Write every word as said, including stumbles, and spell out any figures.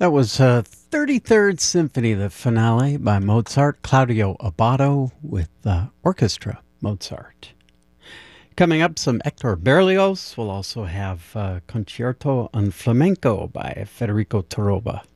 That was uh, thirty-third Symphony, the finale by Mozart, Claudio Abbado with uh, Orchestra Mozart. Coming up, some Hector Berlioz. We'll also have uh, Concerto en Flamenco by Federico Toroba.